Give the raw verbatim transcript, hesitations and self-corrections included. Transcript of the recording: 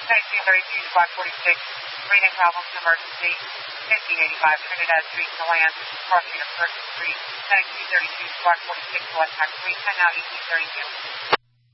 nineteen thirty-two, Squad forty-six, breathing problems, emergency, fifteen eighty-five, Trinidad Street, Milan, crossing of First Street, nineteen thirty-two, Squad forty-six, West Tax three ten, now eighteen thirty-two.